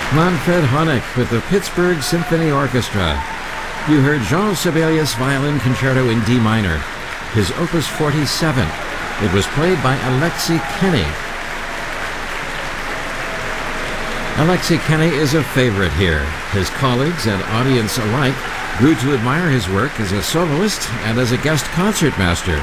Manfred Honeck with the Pittsburgh Symphony Orchestra. You heard Jean Sibelius Violin Concerto in D minor, his Opus 47. It was played by Alexei Kenny. Alexei Kenny is a favorite here. His colleagues and audience alike grew to admire his work as a soloist and as a guest concertmaster.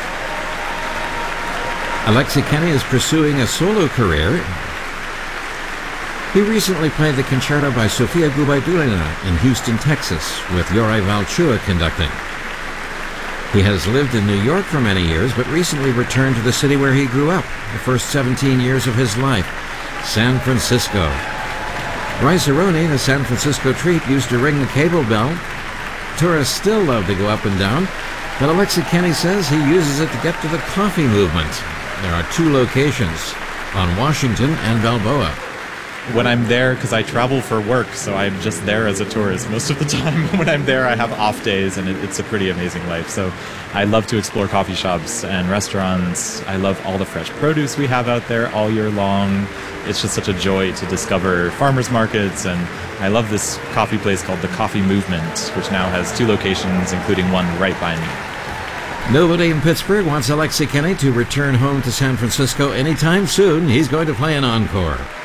Alexei Kenny is pursuing a solo career. He recently played the concerto by Sofia Gubaidulina in Houston, Texas, with Yuri Valchua conducting. He has lived in New York for many years, but recently returned to the city where he grew up, the first 17 years of his life, San Francisco. Rice-A-Roni, the San Francisco treat, used to ring the cable bell. Tourists still love to go up and down, but Alexei Kenny says he uses it to get to the coffee movement. There are 2 locations, on Washington and Balboa. When I'm there, because I travel for work, so I'm just there as a tourist most of the time. When I'm there, I have off days, and it's a pretty amazing life. So I love to explore coffee shops and restaurants. I love all the fresh produce we have out there all year long. It's just such a joy to discover farmers markets, and I love this coffee place called The Coffee Movement, which now has 2 locations, including one right by me. Nobody in Pittsburgh wants Alexei Kenny to return home to San Francisco anytime soon. He's going to play an encore.